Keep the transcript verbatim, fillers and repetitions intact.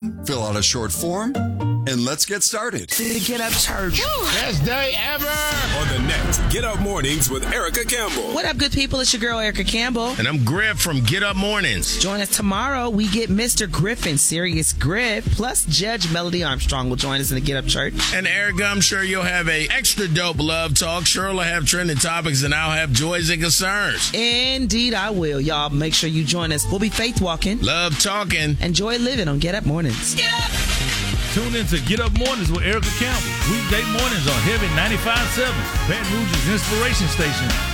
Fill out a short form, and let's get started. To Get Up Church. Best day ever. On the next Get Up Mornings with Erica Campbell. What up, good people? It's your girl, Erica Campbell. And I'm Griff from Get Up Mornings. Join us tomorrow. We get Mister Griffin, Serious Griff, plus Judge Melody Armstrong will join us in the Get Up Church. And Erica, I'm sure you'll have a extra dope love talk. Cheryl will have trending topics, and I'll have joys and concerns. Indeed, I will. Y'all make sure you join us. We'll be faith walking, love talking, and joy living on Get Up Mornings. Get up. Tune in to Get Up Mornings with Erica Campbell. Weekday mornings on Heaven ninety-five point seven, Baton Rouge's inspiration station.